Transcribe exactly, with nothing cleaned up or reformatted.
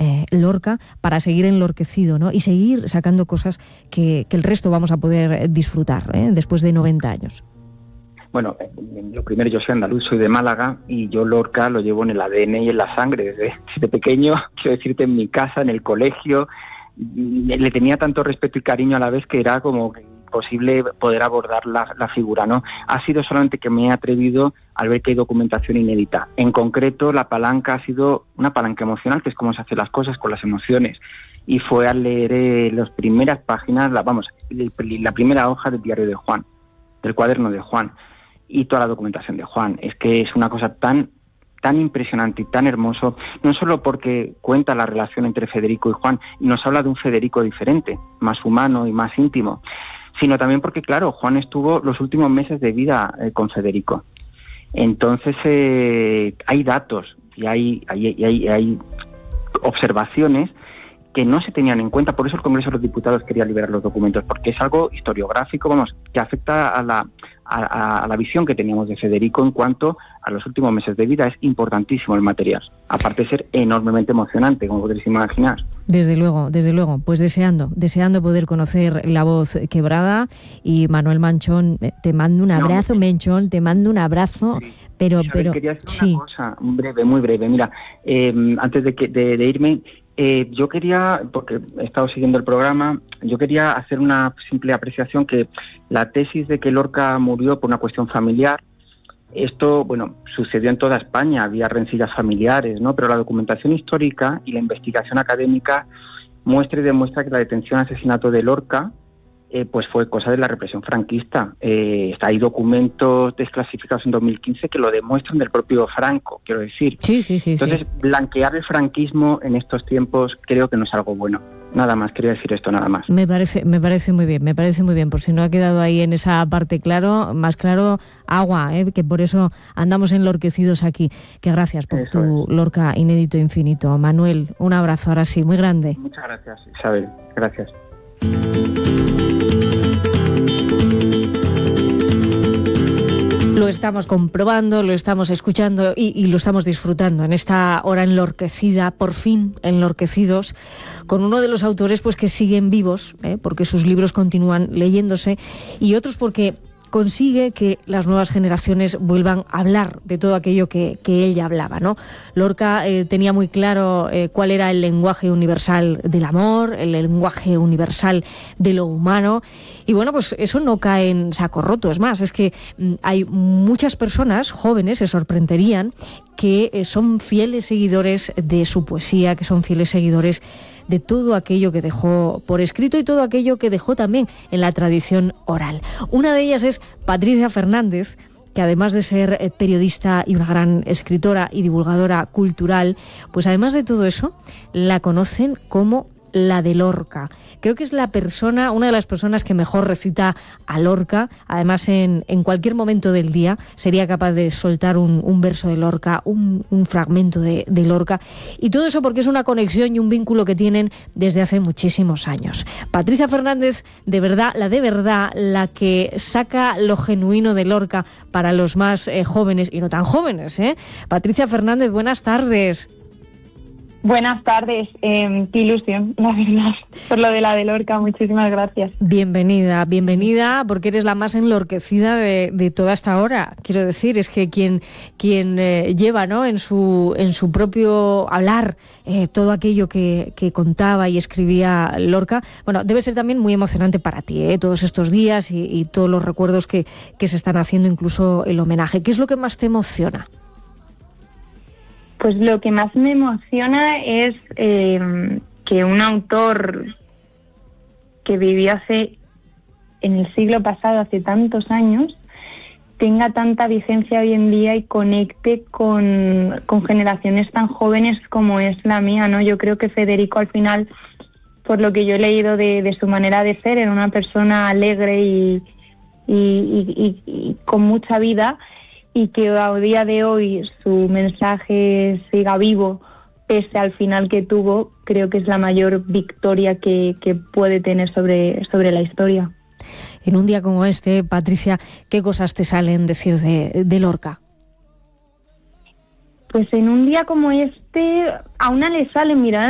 eh, Lorca para seguir enlorquecido, ¿no? Y seguir sacando cosas que, que el resto vamos a poder disfrutar, ¿eh? Después de noventa años. Bueno, lo primero, yo soy andaluz, soy de Málaga, y yo Lorca lo llevo en el A D N y en la sangre. Desde, desde pequeño, quiero decirte, en mi casa, en el colegio, le tenía tanto respeto y cariño a la vez que era como imposible poder abordar la, la figura, ¿no? Ha sido solamente que me he atrevido al ver que hay documentación inédita. En concreto, la palanca ha sido una palanca emocional, que es como se hacen las cosas con las emociones. Y fue al leer eh, las primeras páginas, la, vamos, la primera hoja del diario de Juan, del cuaderno de Juan, y toda la documentación de Juan. Es que es una cosa tan tan impresionante y tan hermoso, no solo porque cuenta la relación entre Federico y Juan, y nos habla de un Federico diferente, más humano y más íntimo, sino también porque, claro, Juan estuvo los últimos meses de vida eh, con Federico. Entonces, eh, hay datos y hay, hay, hay, hay observaciones que no se tenían en cuenta. Por eso el Congreso de los Diputados quería liberar los documentos, porque es algo historiográfico, vamos, que afecta a la, a, a la visión que teníamos de Federico en cuanto a los últimos meses de vida. Es importantísimo el material, aparte de ser enormemente emocionante, como podréis imaginar. Desde luego, desde luego, pues deseando, deseando poder conocer La Voz Quebrada. Y Manuel Manchón, te mando un abrazo, no, Menchón, te mando un abrazo, sí, pero... Isabel, pero quería hacer sí. una cosa breve, muy breve. Mira, eh, antes de, que, de, de irme... Eh, yo quería, porque he estado siguiendo el programa, yo quería hacer una simple apreciación, que la tesis de que Lorca murió por una cuestión familiar, esto, bueno, sucedió en toda España, había rencillas familiares, ¿no? Pero la documentación histórica y la investigación académica muestra y demuestra que la detención y asesinato de Lorca eh, pues fue cosa de la represión franquista. Eh, hay documentos desclasificados en dos mil quince que lo demuestran, del propio Franco, quiero decir. Sí, sí, sí. Entonces, sí. blanquear el franquismo en estos tiempos creo que no es algo bueno. Nada más, quería decir esto, nada más. Me parece, me parece muy bien, me parece muy bien, por si no ha quedado ahí en esa parte claro, más claro, agua, ¿eh? Que por eso andamos enlorquecidos aquí. Que gracias por Eso tu es. Lorca inédito infinito. Manuel, un abrazo ahora sí, muy grande. Muchas gracias, Isabel, gracias. Lo estamos comprobando, lo estamos escuchando y, y lo estamos disfrutando en esta hora enlorquecida, por fin enlorquecidos, con uno de los autores pues que siguen vivos, ¿eh? Porque sus libros continúan leyéndose, y otros porque consigue que las nuevas generaciones vuelvan a hablar de todo aquello que, que él ya hablaba, ¿no? Lorca eh, tenía muy claro eh, cuál era el lenguaje universal del amor, el lenguaje universal de lo humano, y bueno, pues eso no cae en saco roto. Es más, es que mm, hay muchas personas jóvenes, se sorprenderían, que eh, son fieles seguidores de su poesía, que son fieles seguidores de todo aquello que dejó por escrito y todo aquello que dejó también en la tradición oral. Una de ellas es Patricia Fernández, que además de ser periodista y una gran escritora y divulgadora cultural, pues además de todo eso, la conocen como la de Lorca. Creo que es la persona, una de las personas que mejor recita a Lorca. Además, en, en cualquier momento del día sería capaz de soltar un, un verso de Lorca, un, un fragmento de, de Lorca. Y todo eso porque es una conexión y un vínculo que tienen desde hace muchísimos años. Patricia Fernández, de verdad, la de verdad, la que saca lo genuino de Lorca para los más eh, jóvenes y no tan jóvenes, ¿eh? Patricia Fernández, buenas tardes. Buenas tardes, eh, qué ilusión, la verdad, por lo de la de Lorca, muchísimas gracias. Bienvenida, bienvenida, porque eres la más enlorquecida de, de toda esta hora. Quiero decir, es que quien, quien eh, lleva, ¿no?, en su, en su propio hablar eh, todo aquello que, que contaba y escribía Lorca, bueno, debe ser también muy emocionante para ti, ¿eh?, todos estos días y, y todos los recuerdos que, que se están haciendo, incluso el homenaje. ¿Qué es lo que más te emociona? Pues lo que más me emociona es eh, que un autor que vivió hace en el siglo pasado, hace tantos años, tenga tanta vigencia hoy en día y conecte con, con generaciones tan jóvenes como es la mía, ¿no? Yo creo que Federico, al final, por lo que yo he leído de, de su manera de ser, era una persona alegre y, y, y, y, y con mucha vida, y que a día de hoy su mensaje siga vivo pese al final que tuvo. Creo que es la mayor victoria que, que puede tener sobre, sobre la historia. En un día como este, Patricia, ¿qué cosas te salen decir de, de Lorca? Pues en un día como este, a una le salen, mira,